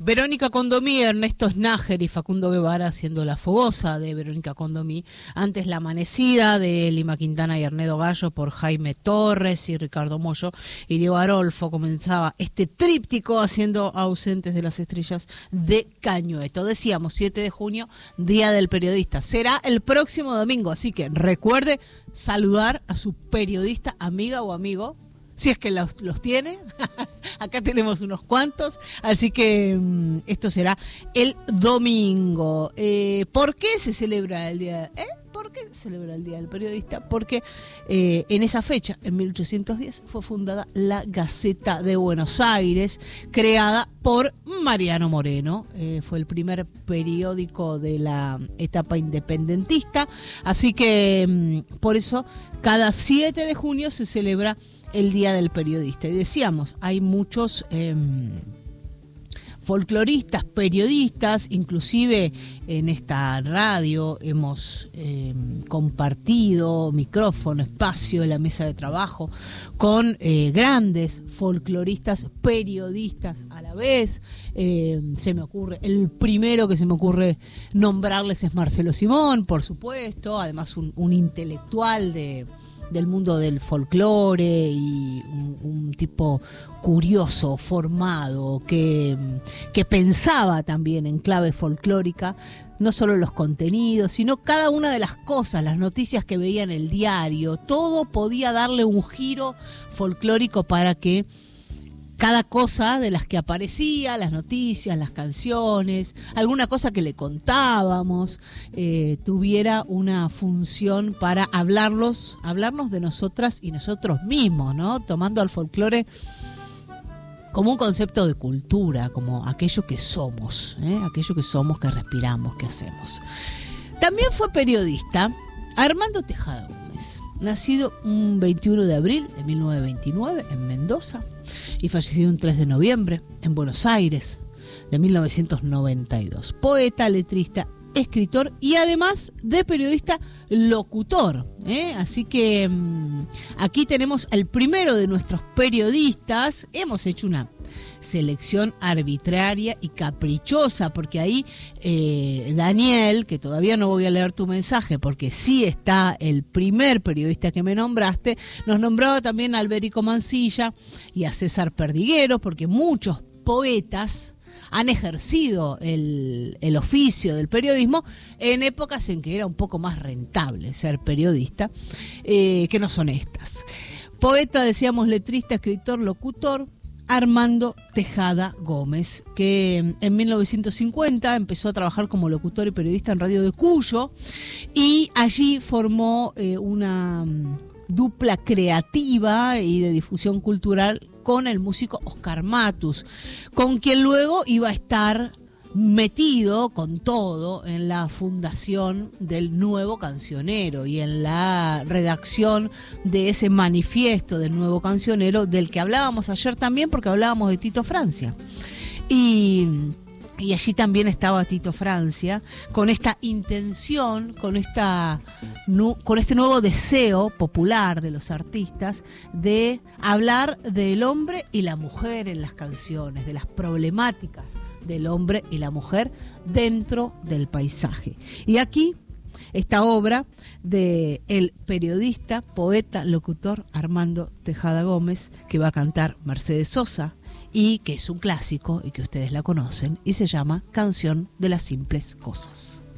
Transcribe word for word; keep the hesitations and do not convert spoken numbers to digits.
Verónica Condomí, Ernesto Snager y Facundo Guevara haciendo La Fogosa de Verónica Condomí. Antes La Amanecida de Lima Quintana y Ernesto Gallo por Jaime Torres y Ricardo Mollo. Y Diego Arolfo comenzaba este tríptico haciendo Ausentes de las Estrellas de Cañueto. Decíamos, siete de junio, Día del Periodista. Será el próximo domingo, así que recuerde saludar a su periodista, amiga o amigo, si es que los, los tiene. Acá tenemos unos cuantos, así que um, esto será el domingo. Eh, ¿Por qué se celebra el día? ¿Eh? ¿Por qué se celebra el Día del Periodista? Porque eh, en esa fecha, en mil ochocientos diez, fue fundada la Gaceta de Buenos Aires, creada por Mariano Moreno. Eh, fue el primer periódico de la etapa independentista, así que um, por eso cada siete de junio se celebra el Día del Periodista. Y decíamos, hay muchos eh, folcloristas, periodistas, inclusive en esta radio hemos eh, compartido micrófono, espacio, la mesa de trabajo con eh, grandes folcloristas, periodistas a la vez. Eh, se me ocurre, el primero que se me ocurre nombrarles es Marcelo Simón, por supuesto, además un, un intelectual de del mundo del folclore y un, un tipo curioso, formado, que, que pensaba también en clave folclórica, no solo los contenidos, sino cada una de las cosas, las noticias que veía en el diario, todo podía darle un giro folclórico para que cada cosa de las que aparecía, las noticias, las canciones, alguna cosa que le contábamos, eh, tuviera una función para hablarlos, hablarnos de nosotras y nosotros mismos, ¿no? Tomando al folclore como un concepto de cultura, como aquello que somos, ¿eh? aquello que somos, que respiramos, que hacemos. También fue periodista Armando Tejada Gómez, nacido un veintiuno de abril de mil novecientos veintinueve en Mendoza y fallecido un tres de noviembre en Buenos Aires de mil novecientos noventa y dos. Poeta, letrista, escritor y además de periodista, locutor, ¿eh? Así que mmm, aquí tenemos el primero de nuestros periodistas. Hemos hecho una selección arbitraria y caprichosa, porque ahí eh, Daniel, que todavía no voy a leer tu mensaje porque sí está el primer periodista que me nombraste, nos nombraba también a Alberico Mansilla y a César Perdiguero, porque muchos poetas han ejercido el, el oficio del periodismo en épocas en que era un poco más rentable ser periodista, eh, que no son estas. Poeta, decíamos, letrista, escritor, locutor, Armando Tejada Gómez, que en mil novecientos cincuenta empezó a trabajar como locutor y periodista en Radio de Cuyo y allí formó eh, una dupla creativa y de difusión cultural con el músico Oscar Matus, con quien luego iba a estar metido con todo en la fundación del Nuevo Cancionero y en la redacción de ese manifiesto del Nuevo Cancionero, del que hablábamos ayer también, porque hablábamos de Tito Francia. Y, y allí también estaba Tito Francia, con esta intención, con, esta, con este nuevo deseo popular de los artistas de hablar del hombre y la mujer en las canciones, de las problemáticas del hombre y la mujer dentro del paisaje. Y aquí esta obra de el periodista, poeta, locutor Armando Tejada Gómez, que va a cantar Mercedes Sosa y que es un clásico y que ustedes la conocen, y se llama Canción de las Simples Cosas.